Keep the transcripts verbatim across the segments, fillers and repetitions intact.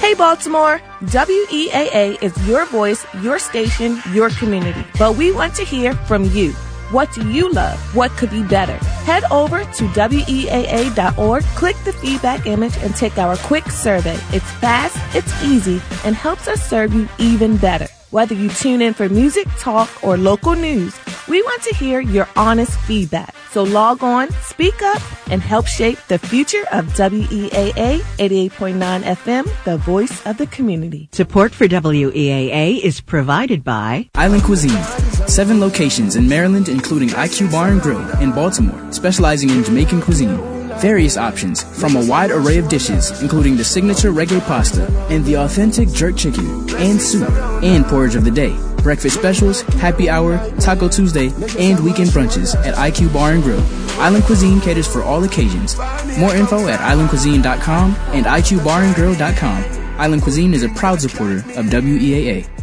Hey Baltimore, W E A A is your voice, your station, your community. But we want to hear from you. What do you love? What could be better? Head over to W E A A dot org, click the feedback image, and take our quick survey. It's fast, it's easy, and helps us serve you even better. Whether you tune in for music, talk, or local news, we want to hear your honest feedback. So log on, speak up, and help shape the future of W E A A eighty-eight point nine F M, the voice of the community. Support for W E A A is provided by Island Cuisine. Seven locations in Maryland, including I Q Bar and Grill in Baltimore, specializing in Jamaican cuisine. Various options from a wide array of dishes, including the signature reggae pasta and the authentic jerk chicken and soup and porridge of the day. Breakfast specials, happy hour, Taco Tuesday, and weekend brunches at I Q Bar and Grill. Island Cuisine caters for all occasions. More info at island cuisine dot com and I Q bar and grill dot com. Island Cuisine is a proud supporter of W E A A.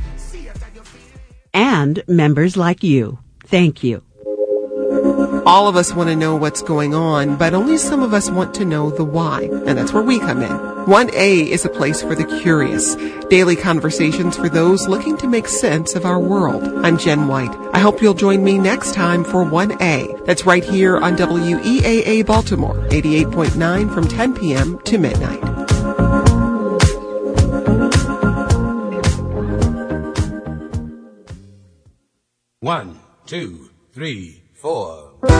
And members like you. Thank you. All of us want to know what's going on, but only some of us want to know the why, and that's where we come in. one A is a place for the curious, daily conversations for those looking to make sense of our world. I'm Jen White. I hope you'll join me next time for one A. That's right here on W E A A Baltimore, eighty-eight point nine from ten p.m. to midnight. One, two, three, four.